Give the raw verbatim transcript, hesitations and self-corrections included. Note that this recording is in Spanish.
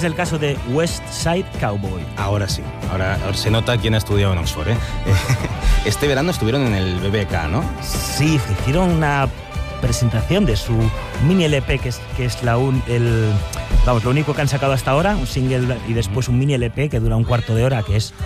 es el caso de West Side Cowboy. Ahora sí, ahora se nota quién ha estudiado en Oxford, ¿eh? Este verano estuvieron en el B B K, ¿no? Sí, hicieron una presentación de su mini L P, que es, que es la un, el, vamos, lo único que han sacado hasta ahora, un single y después un mini L P que dura un cuarto de hora, que es